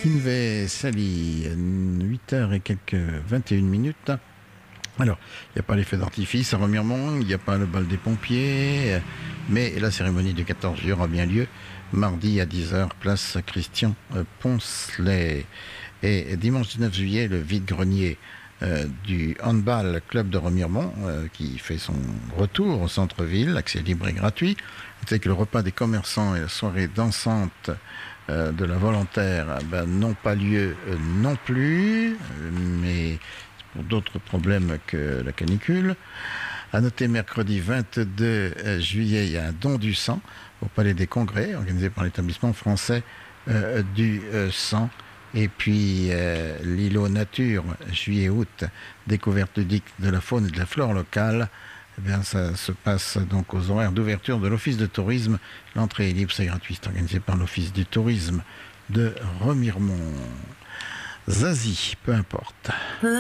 Kinvey Sally, 8h et quelques 21 minutes. Alors, il n'y a pas l'effet d'artifice à Remiremont, il n'y a pas le bal des pompiers, mais la cérémonie du 14 juillet aura bien lieu mardi à 10h, place Christian Poncelet. Et dimanche 19 juillet, le vide-grenier du Handball Club de Remiremont, qui fait son retour au centre-ville, accès libre et gratuit. C'est que le repas des commerçants et la soirée dansante de la volontaire n'ont pas lieu non plus, mais pour d'autres problèmes que la canicule. À noter, mercredi 22 juillet, il y a un don du sang au Palais des Congrès, organisé par l'établissement français du sang. Et puis l'îlot nature, juillet-août, découverte ludique de la faune et de la flore locale. Eh bien, ça se passe donc aux horaires d'ouverture de l'Office de tourisme. L'entrée est libre, c'est gratuit, c'est organisé par l'Office du tourisme de Remiremont. Zazie, peu importe.